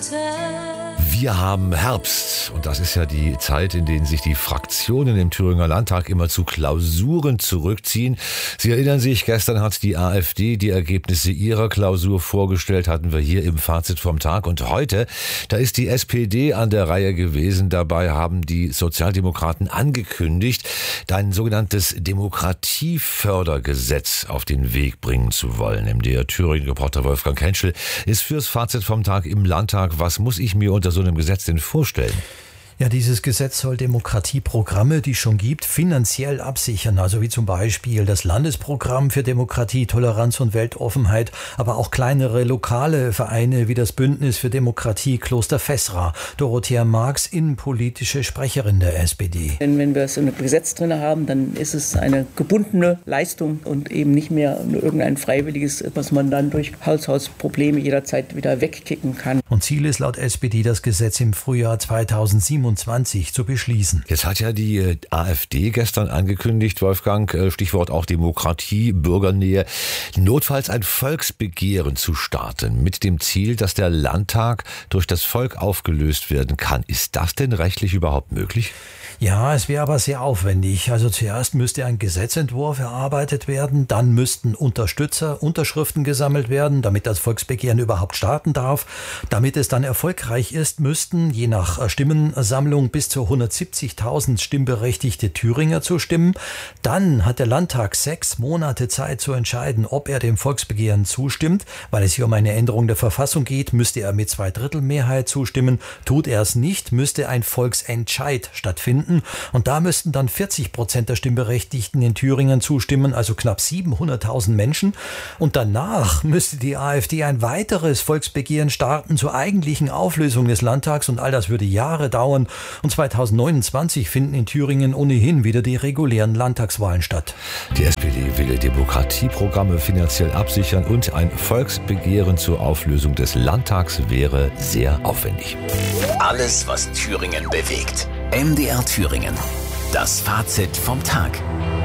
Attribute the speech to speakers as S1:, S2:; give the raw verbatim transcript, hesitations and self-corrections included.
S1: Wir haben Herbst und das ist ja die Zeit, in der sich die Fraktionen im Thüringer Landtag immer zu Klausuren zurückziehen. Sie erinnern sich, gestern hat die AfD die Ergebnisse ihrer Klausur vorgestellt, hatten wir hier im Fazit vom Tag. Und heute, da ist die S P D an der Reihe gewesen. Dabei haben die Sozialdemokraten angekündigt, ein sogenanntes Demokratiefördergesetz auf den Weg bringen zu wollen. M D R Thüringen-Reporter Wolfgang Henschel ist fürs Fazit vom Tag im Landtag. Was muss ich mir unter so einem Gesetz denn vorstellen?
S2: Ja, dieses Gesetz soll Demokratieprogramme, die es schon gibt, finanziell absichern. Also wie zum Beispiel das Landesprogramm für Demokratie, Toleranz und Weltoffenheit, aber auch kleinere lokale Vereine wie das Bündnis für Demokratie Kloster Fessra. Dorothea Marx, innenpolitische Sprecherin der S P D.
S3: Denn wenn wir so ein Gesetz drin haben, dann ist es eine gebundene Leistung und eben nicht mehr nur irgendein freiwilliges, was man dann durch Haushaltsprobleme jederzeit wieder wegkicken kann.
S2: Und Ziel ist laut S P D, das Gesetz im Frühjahr zweitausendsiebenundzwanzig zu beschließen.
S1: Jetzt hat ja die AfD gestern angekündigt, Wolfgang, Stichwort auch Demokratie, Bürgernähe, notfalls ein Volksbegehren zu starten mit dem Ziel, dass der Landtag durch das Volk aufgelöst werden kann. Ist das denn rechtlich überhaupt möglich?
S2: Ja, es wäre aber sehr aufwendig. Also zuerst müsste ein Gesetzentwurf erarbeitet werden, dann müssten Unterstützer Unterschriften gesammelt werden, damit das Volksbegehren überhaupt starten darf. Damit es dann erfolgreich ist, müssten je nach Stimmensammlung bis zu hundertsiebzigtausend stimmberechtigte Thüringer zustimmen. Dann hat der Landtag sechs Monate Zeit zu entscheiden, ob er dem Volksbegehren zustimmt. Weil es hier um eine Änderung der Verfassung geht, müsste er mit Zweidrittelmehrheit zustimmen. Tut er es nicht, müsste ein Volksentscheid stattfinden. Und da müssten dann vierzig Prozent der Stimmberechtigten in Thüringen zustimmen, also knapp siebenhunderttausend Menschen. Und danach müsste die AfD ein weiteres Volksbegehren starten zur eigentlichen Auflösung des Landtags. Und all das würde Jahre dauern. Und zweitausendneunundzwanzig finden in Thüringen ohnehin wieder die regulären Landtagswahlen statt.
S1: Die S P D will Demokratieprogramme finanziell absichern und ein Volksbegehren zur Auflösung des Landtags wäre sehr aufwendig.
S4: Alles, was Thüringen bewegt. M D R Thüringen. Das Fazit vom Tag.